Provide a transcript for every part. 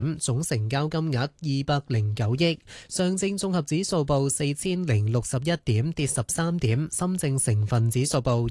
總成交金額209億。上證綜合指數報4061點，跌13點。深證成分指數報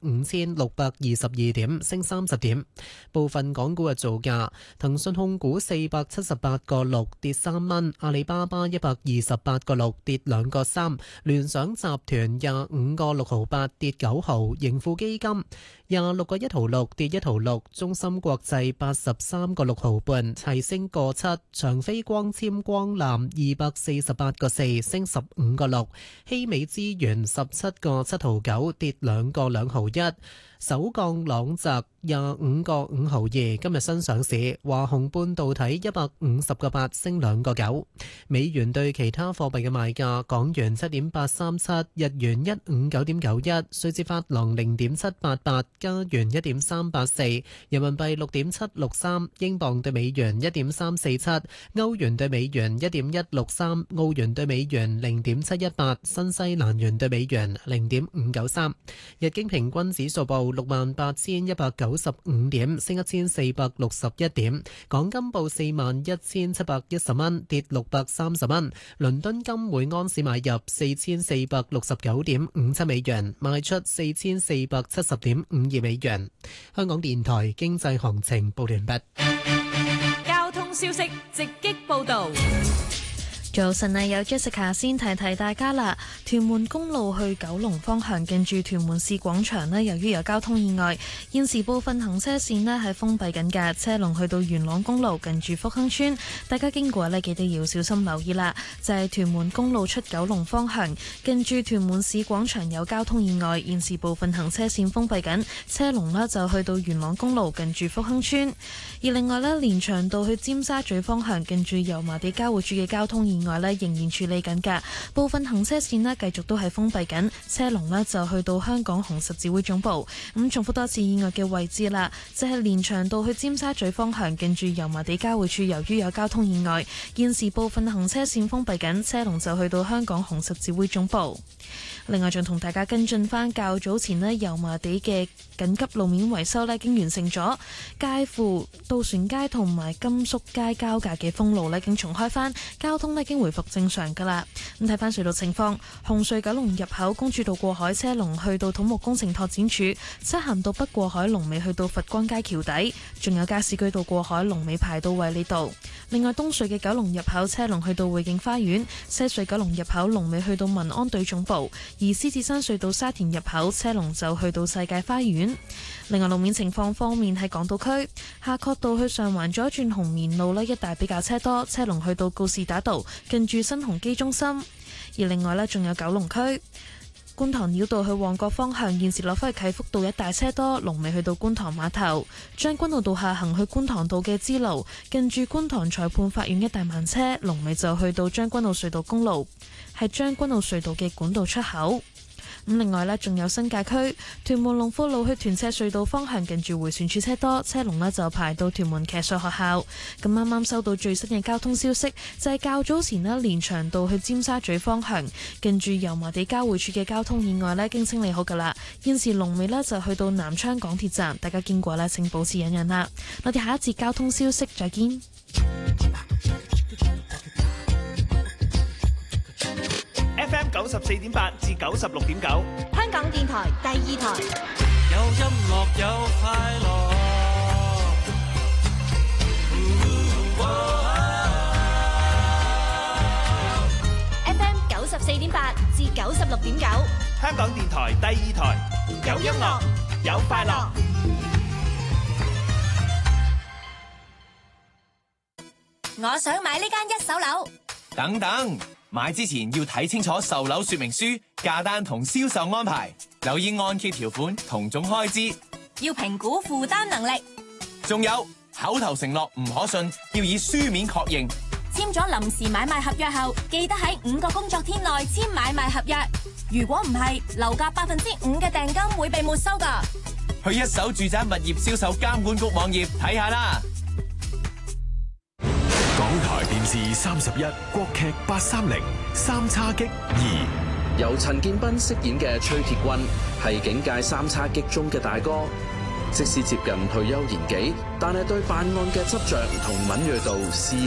15622點，升30點。部分港股嘅造價：騰訊控股478.6跌3蚊，阿里巴巴128.6跌2個3，聯想集團25.6跌9毫，盈富基金26.1跌1毫6，中芯國際83.6毫半齊升個7，長飛光纖光纜248.4升15.6，希美資源17.7毫9跌2.2毫1，首鋼朗澤25.5毫2今日新上市，華虹半導體150.8升2.9。美元對其他貨幣嘅賣價：港元7.837，日元159.91，瑞士法郎0.788，加元1.384，人民幣6.763，英鎊對美元1.347，歐元對美元1.163，澳元對美元0.718，新西蘭元對美元0.593。日經平均指數報68,195點，升1461點。港金報41,710蚊，跌630蚊。倫敦金每安士買入4469.57美元，賣出4470.52美元。香港電台經濟行情報完畢。 交通消息直擊報道。 早晨啊，有 Jessica 先提提大家啦。屯門公路去九龍方向近住屯門市廣場呢，由於有交通意外，現時部分行車線呢係封閉緊嘅，車龍去到元朗公路近住福亨村，大家經過呢記得要小心留意啦。就係屯門公路出九龍方向近住屯門市廣場有交通意外，現時部分行車線封閉緊，車龍呢就去到元朗公路近住福亨村。而另外呢，連翔道去尖沙咀方向近住油麻地交匯處嘅交通意外呢仍然處理緊㗎，部分行車線呢繼續都係封閉緊，車龍呢就去到香港紅十字會總部。重複多次意外嘅位置啦，就係連翔道去尖沙咀方向近住油麻地交匯處，由於有交通意外，現時部分行車線封閉緊，車龍就去到香港紅十字會總部。另外仲同大家跟進返較早前呢油麻地嘅緊急路面維修呢已經完成咗，介乎渡船街同埋甘肅街交界嘅封路呢已經重開返，交通呢已經回復正常㗎啦。咁睇返隧道情況，紅隧九龍入口公主道過海車龍去到土木工程拓展處，漆咸道北過海龍尾去到佛光街橋底，仲有加士居道過海龍尾排到衛理道。另外東隧嘅九龍入口車龍去到匯景花園，西隧九龍入口龍尾去到民安隊總部，而獅子山隧道沙田入口車龍就去到世界花園。另外路面情況方面，喺港島區夏慤道去上環左轉紅棉路呢一帶比較車多，車龍去到告士打道近住新鴻基中心。而另外呢，仲有九龍區觀塘繞道去旺角方向，現時落返去啟福道一帶車多，龍尾去到觀塘碼頭。將軍澳道下行去觀塘道嘅支路，近住觀塘裁判法院一帶慢車，龍尾就去到將軍澳隧道公路，係將軍澳隧道嘅管道出口。另外呢，仲有新界區屯門龍富路去屯赤隧道方向，近住迴旋處車多，車龍呢就排到屯門騎術學校。咁啱啱收到最新嘅交通消息，就係較早前呢連翔道去尖沙咀方向，近住油麻地交匯處嘅交通意外呢已經清理好㗎啦。現時龍尾呢就去到南昌港鐵站，大家經過呢請保持忍讓啦。我哋下一節交通消息再見。 FM 94.8至96.9， 香港電台第二台。 有音樂有快樂。 FM 94.8至96.9， 香港電台第二台。有音樂，有快樂。 我想買呢間一手樓。 等等。買之前要睇清楚售樓說明書、價單同銷售安排，留意按揭條款同總開支， 要評估負擔能力。 仲有口頭承諾唔可信，要以書面確認。 簽咗臨時買賣合約後，記得喺5個工作天內簽買賣合約。如果唔係，樓價5%嘅訂金會被沒收㗎。 去一手住宅物業銷售監管局網頁睇下啦。 港台電視31國劇830三叉戟2， 由陳建斌飾演嘅崔鐵軍係警界三叉戟中嘅大哥。 即使接近退休年紀，但係對辦案嘅執着同敏鋭度絲